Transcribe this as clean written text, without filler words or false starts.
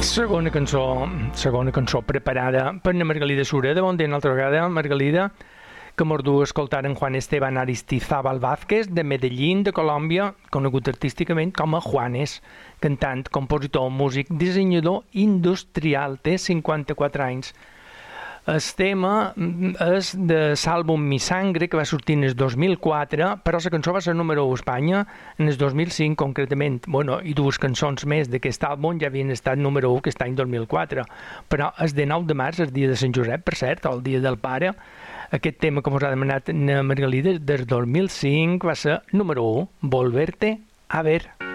Segona cançó preparada per na Margalida Sureda. Bon dia una altra vegada, Margalida, que mos du a escoltar en Juan Esteban Aristizábal Vázquez, de Medellín, de Colòmbia, conegut artísticament com a Juanes, cantant, compositor, músic, dissenyador industrial, té 54 anys. El tema és de l'àlbum Mi Sangre, que va sortir en el 2004, però la cançó va ser número 1 a Espanya en el 2005 concretament. Bueno, i dues cançons més d'aquest àlbum ja havien estat número 1 aquest any 2004. Però el 19 de març, el dia de Sant Josep, per cert, el dia del pare, aquest tema que ens ha demanat na Margalida del 2005 va ser número 1, Volverte a ver.